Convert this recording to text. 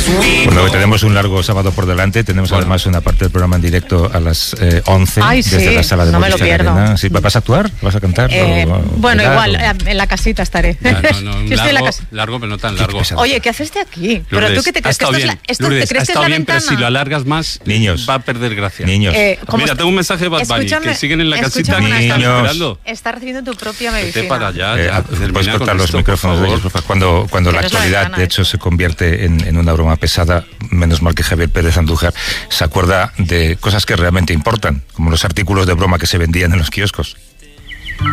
Bueno, tenemos un largo sábado por delante. Tenemos además una parte del programa en directo a las 11 desde la sala de no me lo pierdo. Arena. ¿Sí, ¿vas a actuar? ¿Vas a cantar? Bueno, igual, en la casita estaré. Largo, pero no tan largo. Oye, ¿qué haces aquí? Lourdes, ¿Pero tú qué te crees? ¿Que Lourdes, ¿te crees que es la bien, ventana? pero si lo alargas más, niños, va a perder gracia. Niños. Mira, tengo un mensaje de Bad Bunny, que siguen en la casita que están esperando. Está recibiendo tu propia medicina. Vete para allá. Puedes cortar los micrófonos de ellos, por favor. Cuando la actualidad, de hecho, se convierte en una broma pesada, menos mal que Javier Pérez Andújar se acuerda de cosas que realmente importan, como los artículos de broma que se vendían en los kioscos.